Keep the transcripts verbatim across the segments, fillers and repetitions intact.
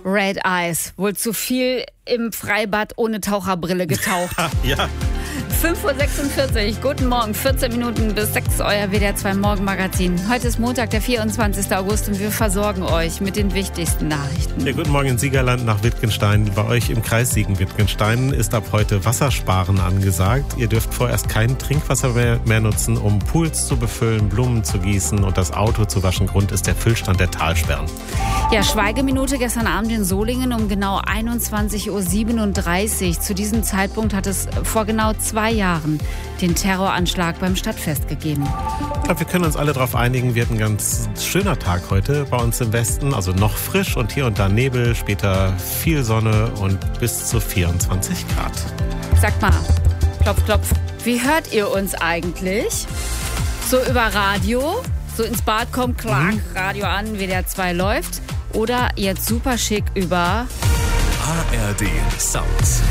Red Eyes. Wohl zu viel im Freibad ohne Taucherbrille getaucht. Ja. fünf Uhr sechsundvierzig, guten Morgen, vierzehn Minuten bis sechs, euer W D R zwei Morgenmagazin. Heute ist Montag, der vierundzwanzigster August und wir versorgen euch mit den wichtigsten Nachrichten. Ja, guten Morgen in Siegerland nach Wittgenstein. Bei euch im Kreis Siegen-Wittgenstein ist ab heute Wassersparen angesagt. Ihr dürft vorerst kein Trinkwasser mehr, mehr nutzen, um Pools zu befüllen, Blumen zu gießen und das Auto zu waschen. Grund ist der Füllstand der Talsperren. Ja, Schweigeminute gestern Abend in Solingen um genau einundzwanzig Uhr siebenunddreißig. Zu diesem Zeitpunkt hat es vor genau zwei Jahren den Terroranschlag beim Stadtfest gegeben. Ich glaube, wir können uns alle darauf einigen, wird ein ganz schöner Tag heute bei uns im Westen. Also noch frisch und hier und da Nebel, später viel Sonne und bis zu vierundzwanzig Grad. Sagt mal, klopf, klopf, wie hört ihr uns eigentlich? So über Radio, so ins Bad kommt, klack, mhm. Radio an, W D R zwei läuft. Oder jetzt super schick über A R D Sounds.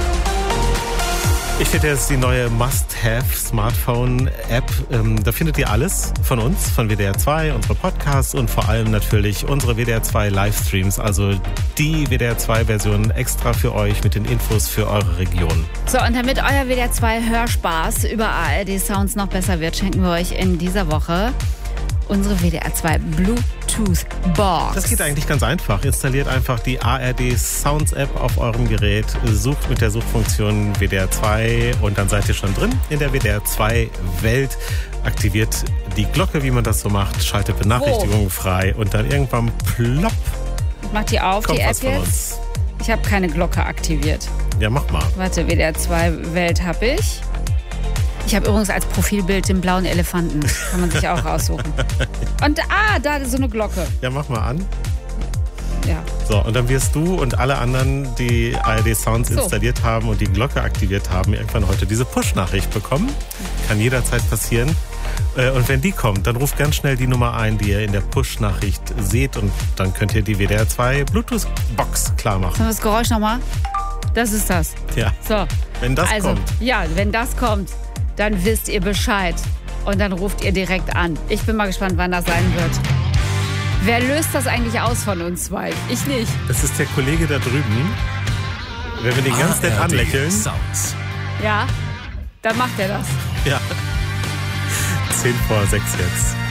Ich finde, das ist die neue Must-Have-Smartphone-App. Ähm, da findet ihr alles von uns, von W D R zwei, unsere Podcasts und vor allem natürlich unsere W D R zwei Livestreams. Also die W D R zwei Version extra für euch mit den Infos für eure Region. So, und damit euer W D R zwei Hörspaß über A R D Sounds noch besser wird, schenken wir euch in dieser Woche unsere W D R zwei Bluetooth-Box. Das geht eigentlich ganz einfach. Installiert einfach die A R D Sounds App auf eurem Gerät, sucht mit der Suchfunktion W D R zwei und dann seid ihr schon drin in der W D R zwei Welt. Aktiviert die Glocke, wie man das so macht, schaltet Benachrichtigungen oh. frei und dann irgendwann plopp. Macht die auf, kommt die App was von jetzt? Uns. Ich habe keine Glocke aktiviert. Ja, mach mal. Warte, W D R zwei Welt habe ich. Ich habe übrigens als Profilbild den blauen Elefanten. Kann man sich auch raussuchen. Und ah, da ist so eine Glocke. Ja, mach mal an. Ja. So, und dann wirst du und alle anderen, die A R D Sounds so. installiert haben und die Glocke aktiviert haben, irgendwann heute diese Push-Nachricht bekommen. Kann jederzeit passieren. Und wenn die kommt, dann ruft ganz schnell die Nummer ein, die ihr in der Push-Nachricht seht. Und dann könnt ihr die W D R zwei Bluetooth-Box klar machen. Sollen wir das Geräusch nochmal? Das ist das. Ja. So. Wenn das also, kommt. Ja, wenn das kommt, dann wisst ihr Bescheid. Und dann ruft ihr direkt an. Ich bin mal gespannt, wann das sein wird. Wer löst das eigentlich aus von uns zwei? Ich nicht. Das ist der Kollege da drüben. Wenn wir den ganz nett anlächeln. Sounds. Ja, dann macht er das. Ja. zehn vor sechs jetzt.